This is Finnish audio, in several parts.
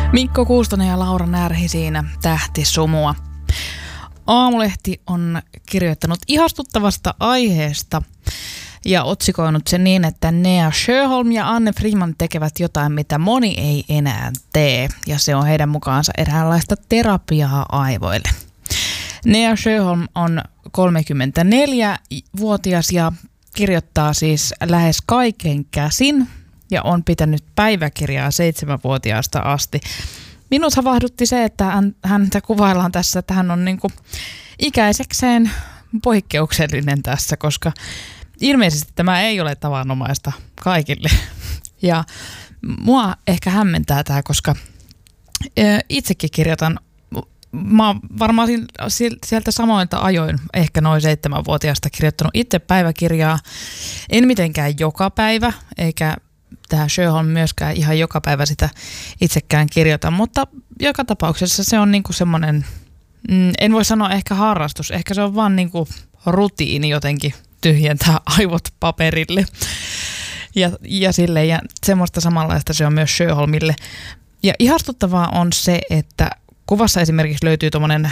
Mikko Kuustonen ja Laura Närhi siinä Tähtisumua. Aamulehti on kirjoittanut ihastuttavasta aiheesta ja otsikoinut sen niin, että Nea Sjöholm ja Anne Friman tekevät jotain, mitä moni ei enää tee. Ja se on heidän mukaansa eräänlaista terapiaa aivoille. Nea Sjöholm on 34-vuotias ja kirjoittaa siis lähes kaiken käsin ja on pitänyt päiväkirjaa 7-vuotiaasta asti. Minut havahdutti se, että häntä kuvaillaan tässä, että hän on niinku ikäisekseen poikkeuksellinen tässä, koska ilmeisesti tämä ei ole tavanomaista kaikille. Ja mua ehkä hämmentää tämä, koska itsekin kirjoitan, mä oon varmaan sieltä samoilta ajoin, ehkä noin 7-vuotiaasta kirjoittanut itse päiväkirjaa. En mitenkään joka päivä, eikä tämä Sjöholm myöskään ihan joka päivä sitä itsekään kirjoita, mutta joka tapauksessa se on niinku semmoinen, en voi sanoa ehkä harrastus, ehkä se on vaan niinku rutiini jotenkin tyhjentää aivot paperille ja silleen, ja semmoista samanlaista se on myös Sjöholmille. Ja ihastuttavaa on se, että kuvassa esimerkiksi löytyy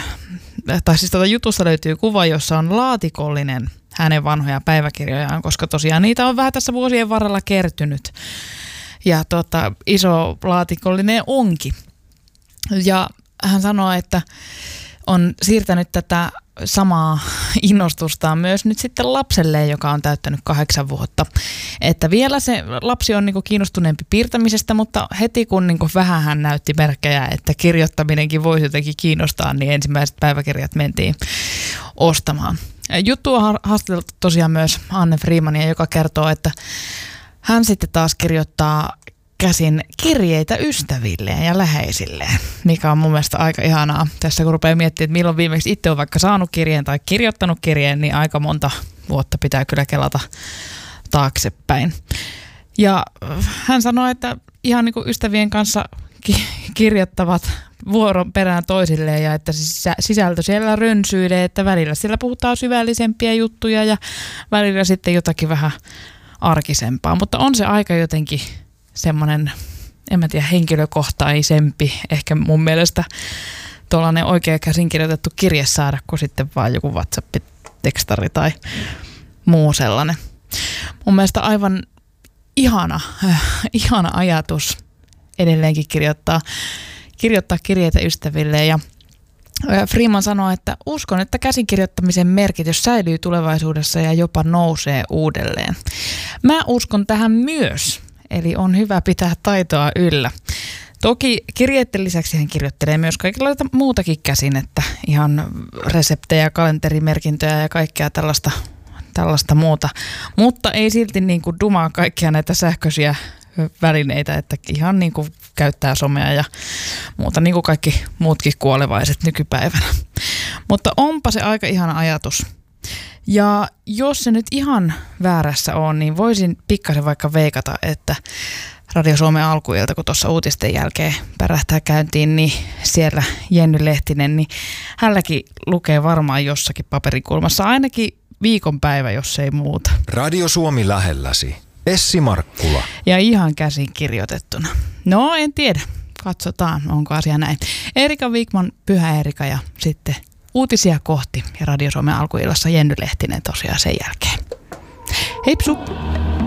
jutusta löytyy kuva, jossa on laatikollinen hänen vanhoja päiväkirjojaan, koska tosiaan niitä on vähän tässä vuosien varrella kertynyt. Ja iso laatikollinen onkin. Ja hän sanoo, että on siirtänyt tätä samaa innostustaan myös nyt sitten lapselleen, joka on täyttänyt 8 vuotta. Että vielä se lapsi on niinku kiinnostuneempi piirtämisestä, mutta heti kun niinku vähän hän näytti merkkejä, että kirjoittaminenkin voisi jotenkin kiinnostaa, niin ensimmäiset päiväkirjat mentiin ostamaan. Juttu on haastateltu tosiaan myös Anne Frimania, joka kertoo, että hän sitten taas kirjoittaa käsin kirjeitä ystävilleen ja läheisilleen, mikä on mun mielestä aika ihanaa. Tässä kun rupeaa miettimään, että milloin viimeksi itse on vaikka saanut kirjeen tai kirjoittanut kirjeen, niin aika monta vuotta pitää kyllä kelata taaksepäin. Ja hän sanoi, että ihan niin kuin ystävien kanssa kirjoittavat vuoron perään toisilleen ja että sisältö siellä rönsyilee, että välillä siellä puhutaan syvällisempiä juttuja ja välillä sitten jotakin vähän arkisempaa, mutta on se aika jotenkin semmoinen, en mä tiedä, henkilökohtaisempi ehkä mun mielestä tuollainen oikea käsin kirjoitettu kirje saada, kuin sitten vaan joku WhatsApp-tekstari tai muu sellainen. Mun mielestä aivan ihana ajatus edelleenkin kirjoittaa kirjeitä ystäville. Ja Freeman sanoi, että uskon, että käsikirjoittamisen merkitys säilyy tulevaisuudessa ja jopa nousee uudelleen. Mä uskon tähän myös. Eli on hyvä pitää taitoa yllä. Toki kirjeiden lisäksi hän kirjoittelee myös kaikenlaista muutakin käsin, että ihan reseptejä, kalenterimerkintöjä ja kaikkea tällaista muuta. Mutta ei silti niin kuin dumaa kaikkia näitä sähköisiä välineitä, että ihan niin kuin käyttää somea ja muuta, niin kuin kaikki muutkin kuolevaiset nykypäivänä. Mutta onpa se aika ihana ajatus. Ja jos se nyt ihan väärässä on, niin voisin pikkasen vaikka veikata, että Radio Suomen alkuilta, kun tuossa uutisten jälkeen pärähtää käyntiin, niin siellä Jenny Lehtinen, niin hänelläkin lukee varmaan jossakin paperikulmassa ainakin viikonpäivä, jos ei muuta. Radio Suomi lähelläsi. Essi Markkula. Ja ihan käsin kirjoitettuna. No en tiedä. Katsotaan, onko asia näin. Erika Wikman, Pyhä Erika ja sitten uutisia kohti ja Radio Suomen alkuillassa Jenny Lehtinen tosiaan sen jälkeen. Heipsu!